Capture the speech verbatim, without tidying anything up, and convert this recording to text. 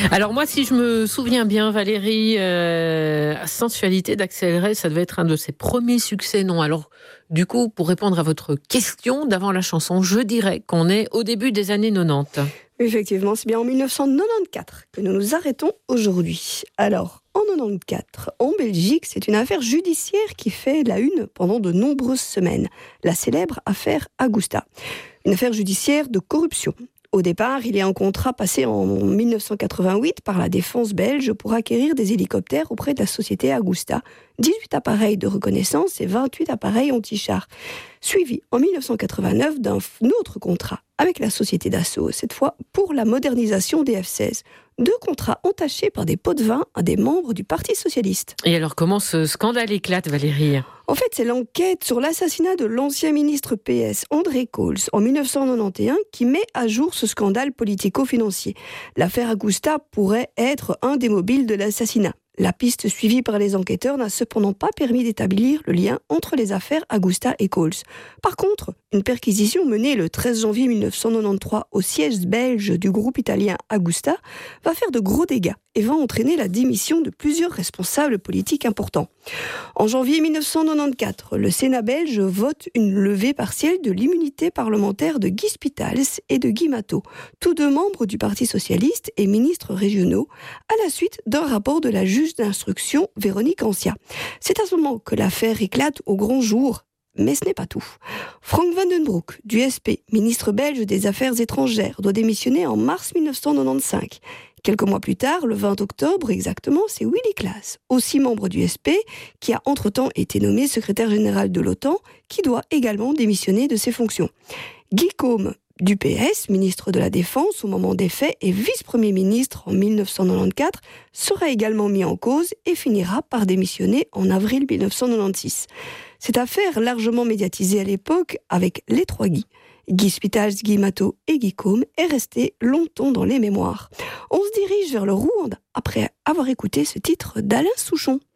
Alors moi, si je me souviens bien, Valérie, euh, Sensualité d'Axel Ray, ça devait être un de ses premiers succès, non? Alors, du coup, pour répondre à votre question d'avant la chanson, je dirais qu'on est au début des années quatre-vingt-dix. Effectivement, c'est bien en dix-neuf cent quatre-vingt-quatorze que nous nous arrêtons aujourd'hui. Alors, en quatre-vingt-quatorze, en Belgique, c'est une affaire judiciaire qui fait la une pendant de nombreuses semaines. La célèbre affaire Agusta. Une affaire judiciaire de corruption. Au départ, il y a un contrat passé en dix-neuf cent quatre-vingt-huit par la défense belge pour acquérir des hélicoptères auprès de la société Agusta. dix-huit appareils de reconnaissance et vingt-huit appareils anti-chars. Suivi en dix-neuf cent quatre-vingt-neuf d'un autre contrat avec la société Dassault, cette fois pour la modernisation des F seize. Deux contrats entachés par des pots de vin à des membres du Parti socialiste. Et alors, comment ce scandale éclate, Valérie ? En fait, c'est l'enquête sur l'assassinat de l'ancien ministre P S, André Coles, en dix-neuf cent quatre-vingt-onze, qui met à jour ce scandale politico-financier. L'affaire Agusta pourrait être un des mobiles de l'assassinat. La piste suivie par les enquêteurs n'a cependant pas permis d'établir le lien entre les affaires Agusta et Coles. Par contre, une perquisition menée le treize janvier dix-neuf cent quatre-vingt-treize au siège belge du groupe italien Agusta va faire de gros dégâts et va entraîner la démission de plusieurs responsables politiques importants. En janvier dix-neuf cent quatre-vingt-quatorze, le Sénat belge vote une levée partielle de l'immunité parlementaire de Guy Spitals et de Guy Matteau, tous deux membres du Parti socialiste et ministres régionaux, à la suite d'un rapport de la juge d'instruction Véronique Ancia. C'est à ce moment que l'affaire éclate au grand jour. Mais ce n'est pas tout. Frank Van den Broek, du S P, ministre belge des Affaires étrangères, doit démissionner en mars dix-neuf cent quatre-vingt-quinze. Quelques mois plus tard, le vingt octobre exactement, c'est Willy Klaas, aussi membre du S P, qui a entre-temps été nommé secrétaire général de l'OTAN, qui doit également démissionner de ses fonctions. Guy Côme, du P S, ministre de la Défense au moment des faits et vice-premier ministre en dix-neuf cent quatre-vingt-quatorze, sera également mis en cause et finira par démissionner en avril dix-neuf cent quatre-vingt-seize. Cette affaire, largement médiatisée à l'époque avec les trois Guy, Guy Spitals, Guy Matteau et Guy Côme, est restée longtemps dans les mémoires. On se dirige vers le Rwanda après avoir écouté ce titre d'Alain Souchon.